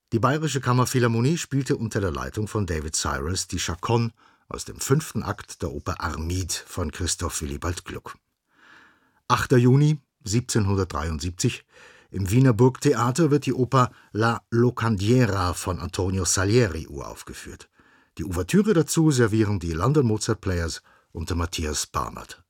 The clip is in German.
Die Bayerische Kammerphilharmonie spielte unter der Leitung von David Cyrus die Chaconne aus dem 5. Akt der Oper Armide von Christoph Willibald Gluck. 8. Juni 1773. Im Wiener Burgtheater wird die Oper La Locandiera von Antonio Salieri uraufgeführt. Die Ouvertüre dazu servieren die London Mozart Players unter Matthias Barnard.